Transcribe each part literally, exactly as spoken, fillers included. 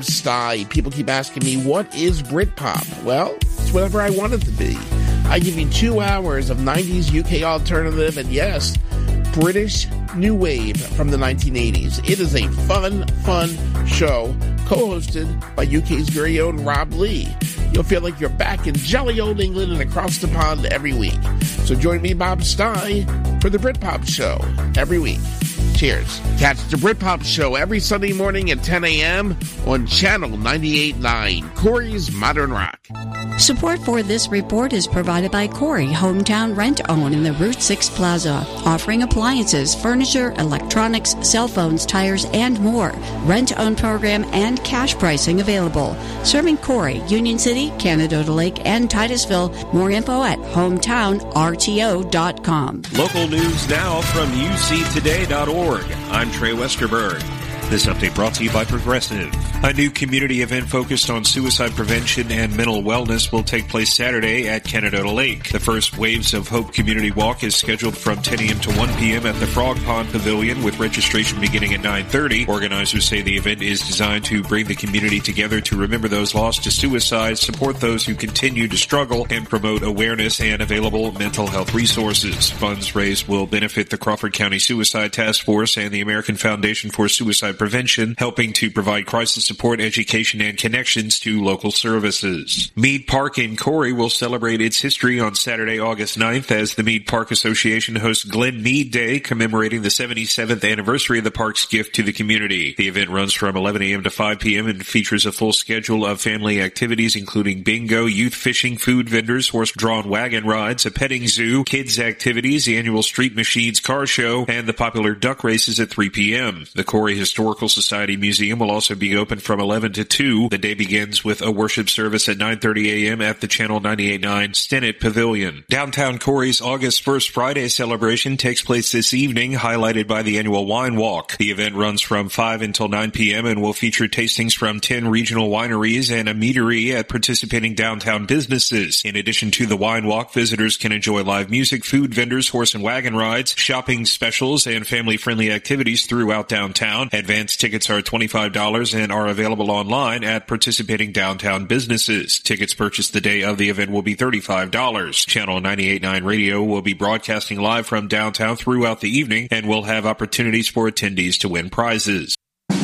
Sty. People keep asking me, what is Britpop? Well, it's whatever I want it to be. I give you two hours of nineties U K alternative and, yes, British new wave from the nineteen eighties. It is a fun, fun show co-hosted by U K's very own Rob Lee. You'll feel like you're back in jolly old England and across the pond every week. So join me, Bob Sty, for the Britpop Show every week. Cheers. Catch the Britpop Show every Sunday morning at ten a.m. on Channel ninety-eight point nine, Corey's Modern Rock. Support for this report is provided by Corey Hometown Rent Own in the Route six Plaza, offering appliances, furniture, electronics, cell phones, tires, and more. Rent Own program and cash pricing available. Serving Corey, Union City, Canada Lake, and Titusville. More info at hometown r t o dot com. Local news now from u c today dot org. I'm Trey Westerberg. This update brought to you by Progressive. A new community event focused on suicide prevention and mental wellness will take place Saturday at Canada Lake. The first Waves of Hope Community Walk is scheduled from ten a.m. to one p.m. at the Frog Pond Pavilion, with registration beginning at nine thirty. Organizers say the event is designed to bring the community together to remember those lost to suicide, support those who continue to struggle, and promote awareness and available mental health resources. Funds raised will benefit the Crawford County Suicide Task Force and the American Foundation for Suicide Prevention, helping to provide crisis support, education, and connections to local services. Mead Park in Corey will celebrate its history on Saturday, August ninth, as the Mead Park Association hosts Glen Mead Day, commemorating the seventy-seventh anniversary of the park's gift to the community. The event runs from eleven a.m. to five p.m. and features a full schedule of family activities, including bingo, youth fishing, food vendors, horse-drawn wagon rides, a petting zoo, kids activities, the annual Street Machines car show, and the popular duck races at three p.m. The Corey Historical Society Museum will also be open from eleven to two. The day begins with a worship service at nine thirty a.m. at the Channel ninety-eight point nine Stennett Pavilion. Downtown Corey's August first Friday celebration takes place this evening, highlighted by the annual Wine Walk. The event runs from five until nine p.m. and will feature tastings from ten regional wineries and a meadery at participating downtown businesses. In addition to the Wine Walk, visitors can enjoy live music, food vendors, horse and wagon rides, shopping specials, and family-friendly activities throughout downtown. Advance tickets are twenty-five dollars and are available online at participating downtown businesses. Tickets purchased the day of the event will be thirty-five dollars. Channel ninety-eight point nine Radio will be broadcasting live from downtown throughout the evening and will have opportunities for attendees to win prizes.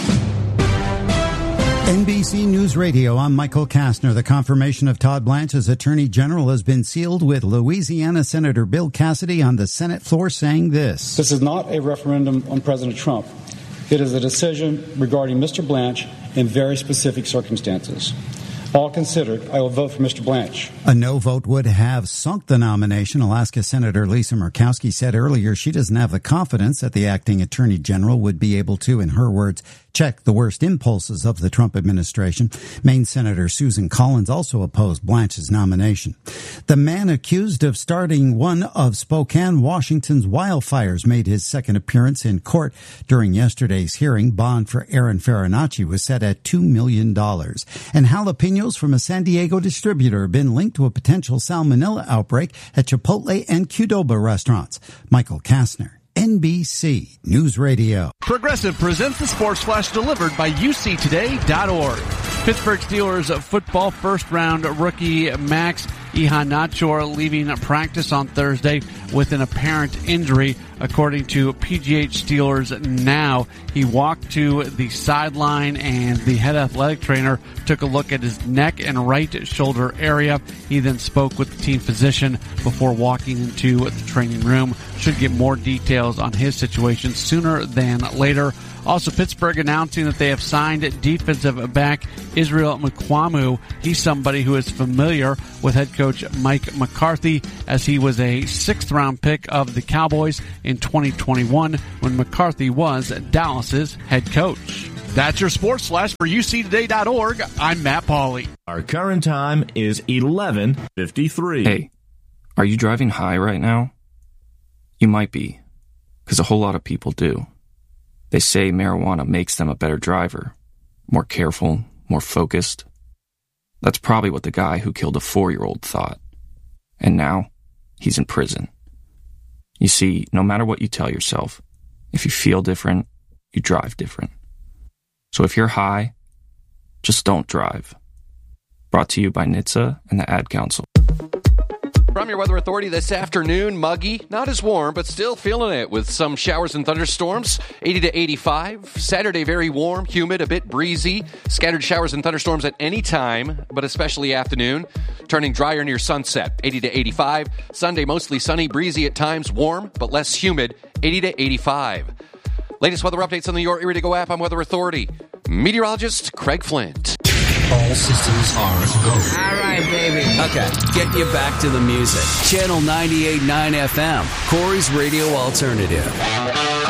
N B C News Radio, I'm Michael Kastner. The confirmation of Todd Blanche as Attorney General has been sealed, with Louisiana Senator Bill Cassidy on the Senate floor saying this. This is not a referendum on President Trump. It is a decision regarding Mister Blanche in very specific circumstances. All considered, I will vote for Mister Blanche. A no vote would have sunk the nomination. Alaska Senator Lisa Murkowski said earlier she doesn't have the confidence that the acting Attorney General would be able to, in her words, check the worst impulses of the Trump administration. Maine Senator Susan Collins also opposed Blanche's nomination. The man accused of starting one of Spokane, Washington's wildfires made his second appearance in court during yesterday's hearing. Bond for Aaron Farinacci was set at two million dollars. And jalapenos from a San Diego distributor have been linked to a potential salmonella outbreak at Chipotle and Qdoba restaurants. Michael Kastner, N B C News Radio. Progressive presents the Sports Flash delivered by u c today dot org. Pittsburgh Steelers football first round rookie Max Iheanacho leaving practice on Thursday with an apparent injury. According to P G H Steelers Now, he walked to the sideline and the head athletic trainer took a look at his neck and right shoulder area. He then spoke with the team physician before walking into the training room. Should get more details on his situation sooner than later. Also, Pittsburgh announcing that they have signed defensive back Israel Mukuamu. He's somebody who is familiar with head coach Mike McCarthy, as he was a sixth-round pick of the Cowboys in twenty twenty-one when McCarthy was Dallas's head coach. That's your Sports Flash for u c today dot org. I'm Matt Pauley. Our current time is eleven fifty-three. Hey, are you driving high right now? You might be, because a whole lot of people do. They say marijuana makes them a better driver, more careful, more focused. That's probably what the guy who killed a four-year-old thought. And now, he's in prison. You see, no matter what you tell yourself, if you feel different, you drive different. So if you're high, Just don't drive. Brought to you by N H T S A and the Ad Council. From your Weather Authority this afternoon, muggy, not as warm, but still feeling it with some showers and thunderstorms, eighty to eighty-five. Saturday, very warm, humid, a bit breezy. Scattered showers and thunderstorms at any time, but especially afternoon. Turning drier near sunset, eighty to eighty-five. Sunday, mostly sunny, breezy at times, warm, but less humid, eighty to eighty-five. Latest weather updates on the Your Erie to Go app on Weather Authority. Meteorologist Craig Flint. All systems are go. All right, baby. Okay, get you back to the music. Channel ninety-eight point nine F M, Corey's Radio Alternative.